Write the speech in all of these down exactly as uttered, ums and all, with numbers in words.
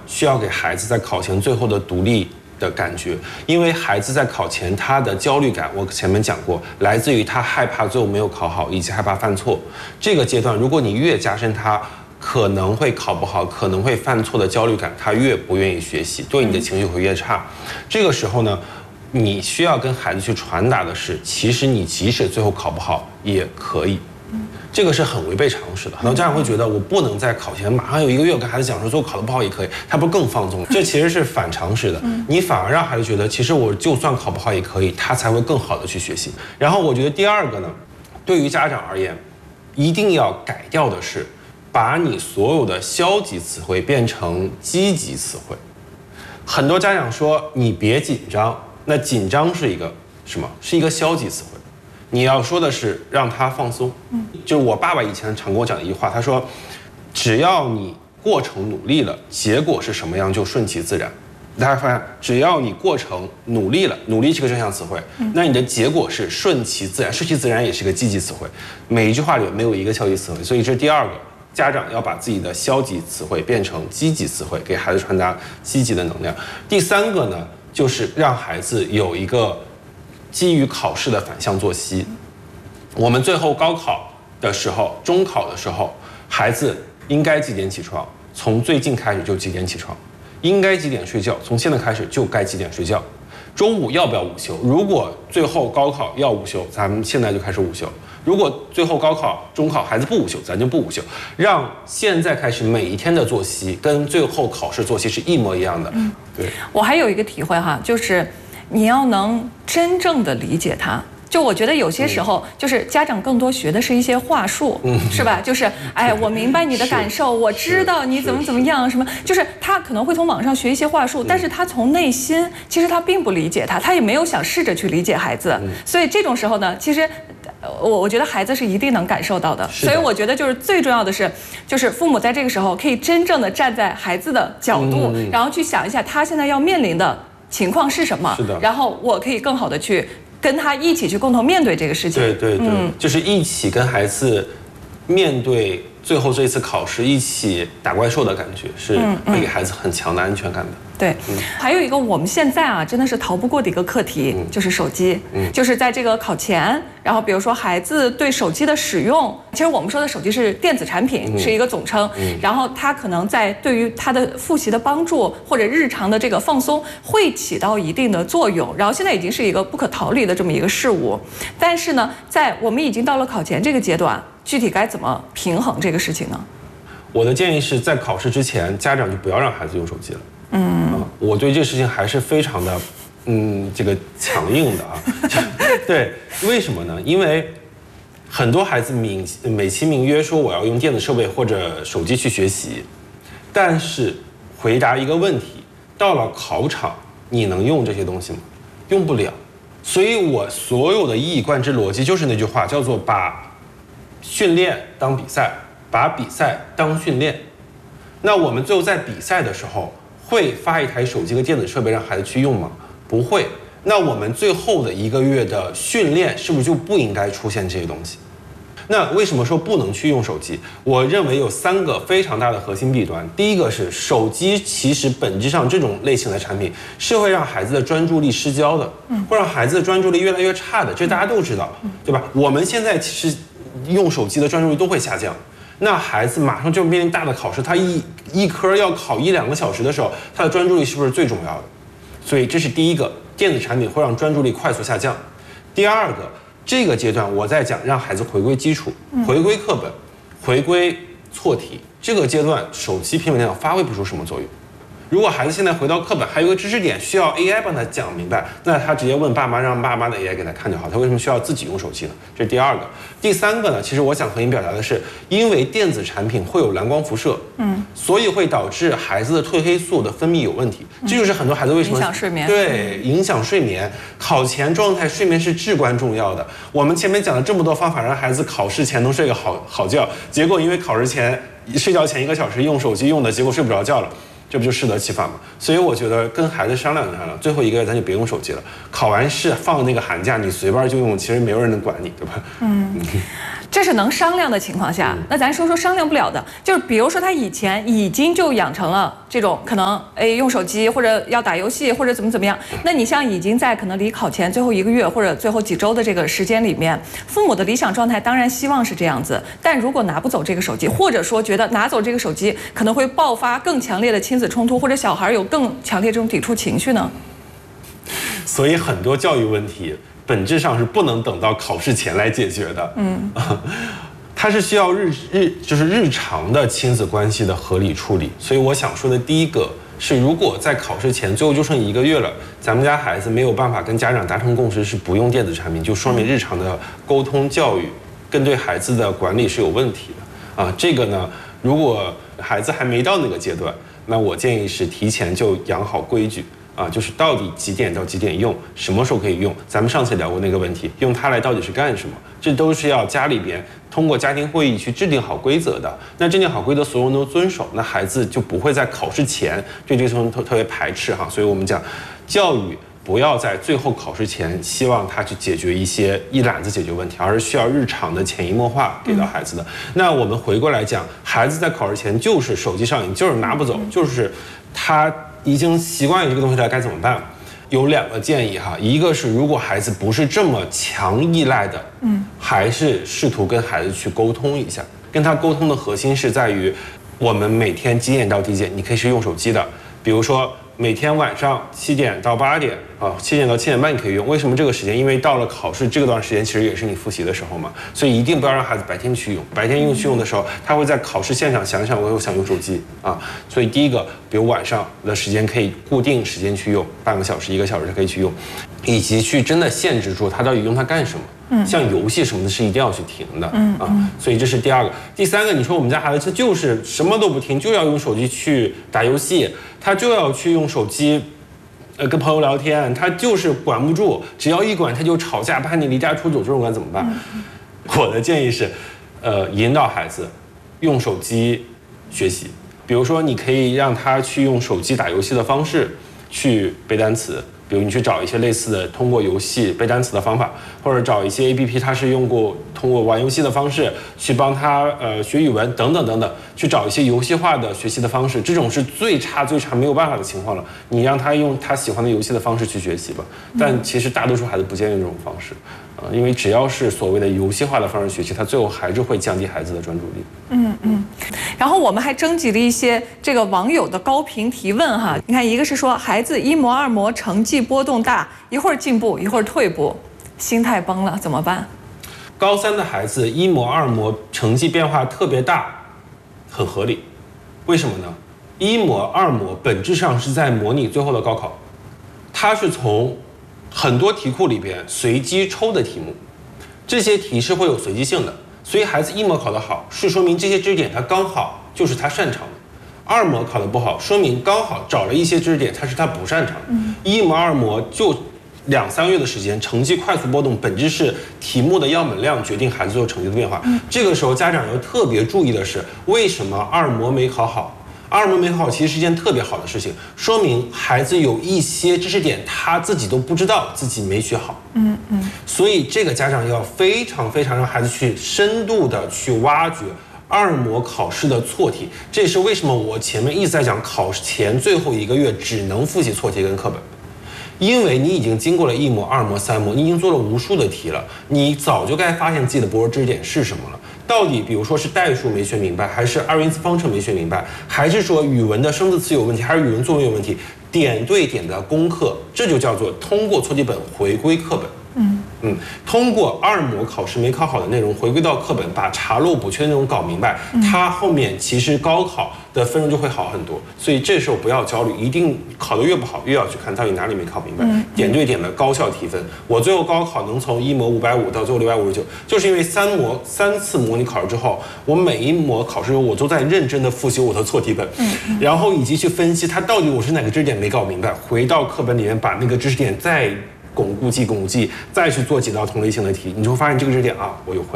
需要给孩子在考前最后的独立的感觉，因为孩子在考前他的焦虑感，我前面讲过，来自于他害怕最后没有考好，以及害怕犯错。这个阶段，如果你越加深他可能会考不好、可能会犯错的焦虑感，他越不愿意学习，对你的情绪会越差。这个时候呢，你需要跟孩子去传达的是，其实你即使最后考不好也可以。这个是很违背常识的，很多家长会觉得我不能在考前马上有一个月跟孩子讲说，最后考得不好也可以，他不是更放纵？这其实是反常识的，你反而让孩子觉得，其实我就算考不好也可以，他才会更好的去学习。然后我觉得第二个呢，对于家长而言，一定要改掉的是，把你所有的消极词汇变成积极词汇。很多家长说你别紧张，那紧张是一个什么？是一个消极词汇。你要说的是让他放松，嗯，就是我爸爸以前常跟我讲的一句话，他说，只要你过程努力了，结果是什么样就顺其自然。大家发现，只要你过程努力了，努力是个正向词汇，那你的结果是顺其自然，顺其自然也是个积极词汇。每一句话里没有一个消极词汇，所以这是第二个，家长要把自己的消极词汇变成积极词汇，给孩子传达积极的能量。第三个呢，就是让孩子有一个基于考试的反向作息。我们最后高考的时候，中考的时候，孩子应该几点起床，从最近开始就几点起床，应该几点睡觉，从现在开始就该几点睡觉。中午要不要午休？如果最后高考要午休，咱们现在就开始午休。如果最后高考、中考孩子不午休，咱就不午休。让现在开始每一天的作息跟最后考试作息是一模一样的。嗯，对。 我还有一个体会哈，就是你要能真正的理解他。就我觉得有些时候，就是家长更多学的是一些话术，嗯、是吧？就是哎，我明白你的感受，我知道你怎么怎么样，什么，就是他可能会从网上学一些话术，但是他从内心其实他并不理解他，他也没有想试着去理解孩子，所以这种时候呢，其实。我我觉得孩子是一定能感受到的，所以我觉得就是最重要的是，就是父母在这个时候可以真正的站在孩子的角度，嗯、然后去想一下他现在要面临的情况是什么， 是的， 然后我可以更好的去跟他一起去共同面对这个事情。 对对对，嗯、就是一起跟孩子面对最后这一次考试，一起打怪兽的感觉，是会给孩子很强的安全感的。 对，嗯、还有一个我们现在啊，真的是逃不过的一个课题，嗯、就是手机。嗯，就是在这个考前，然后比如说孩子对手机的使用，其实我们说的手机是电子产品，嗯、是一个总称。嗯，然后它可能在对于他的复习的帮助或者日常的这个放松，会起到一定的作用。然后现在已经是一个不可逃离的这么一个事物，但是呢，在我们已经到了考前这个阶段，具体该怎么平衡这个事情呢？ 我的建议是在考试之前，家长就不要让孩子用手机了。嗯，啊、我对这事情还是非常的，嗯，这个强硬的啊。对，为什么呢？因为很多孩子美美其名曰说我要用电子设备或者手机去学习，但是回答一个问题，到了考场你能用这些东西吗？用不了。所以我所有的一以贯之逻辑就是那句话，叫做把训练当比赛，把比赛当训练。那我们最后在比赛的时候，会发一台手机和电子设备让孩子去用吗？不会。那我们最后的一个月的训练是不是就不应该出现这些东西？那为什么说不能去用手机？我认为有三个非常大的核心弊端。第一个是手机其实本质上这种类型的产品是会让孩子的专注力失焦的，会让孩子的专注力越来越差的，这大家都知道，对吧？我们现在其实用手机的专注力都会下降。那孩子马上就面临大的考试，他一一科要考一两个小时的时候，他的专注力是不是最重要的？所以这是第一个，电子产品会让专注力快速下降。第二个，这个阶段我在讲让孩子回归基础，回归课本，回归错题。这个阶段手机、平板电脑发挥不出什么作用。如果孩子现在回到课本，还有一个知识点需要 A I 帮他讲明白，那他直接问爸妈，让爸妈的 A I 给他看就好。他为什么需要自己用手机呢？这是第二个。第三个呢，其实我想和您表达的是，因为电子产品会有蓝光辐射，嗯，所以会导致孩子的褪黑素的分泌有问题。嗯、这就是很多孩子为什么影响睡眠， 对，影响睡眠。考前状态睡眠是至关重要的。我们前面讲了这么多方法，让孩子考试前能睡个好好觉，结果因为考试前睡觉前一个小时用手机用的，结果睡不着觉了。 这不就适得其反吗？所以我觉得跟孩子商量商量，最后一个月咱就别用手机了。考完试放那个寒假，你随便就用，其实没有人能管你，对吧？嗯。 这是能商量的情况下，那咱说说商量不了的，就是比如说他以前已经就养成了这种可能，哎，用手机或者要打游戏或者怎么怎么样。那你像已经在可能离考前最后一个月或者最后几周的这个时间里面，父母的理想状态当然希望是这样子，但如果拿不走这个手机，或者说觉得拿走这个手机可能会爆发更强烈的亲子冲突，或者小孩有更强烈这种抵触情绪呢？ 所以很多教育问题本质上是不能等到考试前来解决的，嗯，它是需要日日就是日常的亲子关系的合理处理。所以我想说的第一个是，如果在考试前最后就剩一个月了，咱们家孩子没有办法跟家长达成共识是不用电子产品，就说明日常的沟通教育跟对孩子的管理是有问题的啊。这个呢，如果孩子还没到那个阶段，那我建议是提前就养好规矩。啊，就是到底几点到几点用，什么时候可以用？咱们上次聊过那个问题，用它来到底是干什么？这都是要家里边通过家庭会议去制定好规则的。那制定好规则，所有人都遵守，那孩子就不会在考试前对这个东西特特别排斥哈。所以我们讲，教育不要在最后考试前希望他去解决一些一揽子解决问题，而是需要日常的潜移默化给到孩子的。嗯、那我们回过来讲，孩子在考试前就是手机上瘾，就是拿不走，就是他。已经习惯于这个东西了，该怎么办？有两个建议哈，一个是如果孩子不是这么强依赖的，嗯，还是试图跟孩子去沟通一下。跟他沟通的核心是在于，我们每天几点到几点，你可以是用手机的，比如说每天晚上七点到八点啊，七点到七点半你可以用。为什么这个时间？因为到了考试这段时间，其实也是你复习的时候嘛，所以一定不要让孩子白天去用。白天用去用的时候，他会在考试现场想想，我又想用手机啊。所以第一个，比如晚上的时间可以固定时间去用，半个小时、一个小时可以去用，以及去真的限制住他到底用它干什么。嗯，像游戏什么的是一定要去停的，嗯啊，所以这是第二个。第三个，你说我们家孩子就是什么都不听，就要用手机去打游戏，他就要去用手机，呃，跟朋友聊天，他就是管不住，只要一管他就吵架，把你离家出走，这种该怎么办？嗯、我的建议是，呃，引导孩子用手机学习，比如说你可以让他去用手机打游戏的方式去背单词。比如你去找一些类似的通过游戏背单词的方法，或者找一些 A P P， 它是用过通过玩游戏的方式去帮他呃学语文等等等等，去找一些游戏化的学习的方式。这种是最差最差没有办法的情况了，你让他用他喜欢的游戏的方式去学习吧。但其实大多数孩子不建议这种方式，呃，因为只要是所谓的游戏化的方式学习，他最后还是会降低孩子的专注力。嗯嗯。然后我们还征集了一些这个网友的高频提问哈，你看一个是说孩子一模二模成绩波动大，一会儿进步一会儿退步，心态崩了怎么办？ 高三的孩子一模二模成绩变化特别大，很合理。为什么呢？一模二模本质上是在模拟最后的高考，它是从很多题库里边随机抽的题目，这些题是会有随机性的。所以孩子一模考得好，是说明这些知识点他刚好就是他擅长的；二模考得不好，说明刚好找了一些知识点他是他不擅长的。嗯、一模二模就两三个月的时间，成绩快速波动，本质是题目的样本量决定孩子最后成绩的变化。嗯、这个时候家长要特别注意的是，为什么二模没考好？二模没考好其实是一件特别好的事情，说明孩子有一些知识点他自己都不知道自己没学好。嗯嗯，所以这个家长要非常非常让孩子去深度的去挖掘二模考试的错题。这也是为什么我前面一直在讲考前最后一个月只能复习错题跟课本，因为你已经经过了一模、二模、三模，你已经做了无数的题了，你早就该发现自己的薄弱知识点是什么了。到底比如说是代数没学明白，还是二元一次方程没学明白，还是说语文的生字词有问题，还是语文作文有问题，点对点的攻克，这就叫做通过错题本回归课本。嗯嗯，通过二模考试没考好的内容回归到课本，把查漏补缺的内容搞明白，他后面其实高考的分数就会好很多。所以这时候不要焦虑，一定考得越不好，越要去看到底哪里没考明白，点对点的高效提分。我最后高考能从一模五百五到最后六百五十九，就是因为三模三次模拟考试之后，我每一模考试我都在认真的复习我的错题本，然后以及去分析它到底我是哪个知识点没搞明白，回到课本里面把那个知识点再巩固记巩固记，再去做几道同类型的题，你就会发现这个知识点啊，我又会了。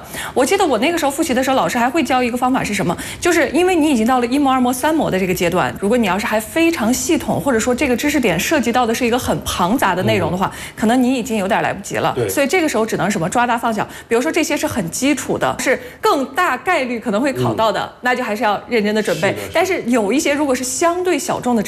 我记得我那个时候复习的时候，老师还会教一个方法是什么？就是因为你已经到了一模、二模、三模的这个阶段，如果你要是还非常系统，或者说这个知识点涉及到的是一个很庞杂的内容的话，嗯、可能你已经有点来不及了。 对， 所以这个时候只能什么抓大放小。比如说这些是很基础的，是更大概率可能会考到的，嗯、那就还是要认真的准备。但是有一些如果是相对小众的知识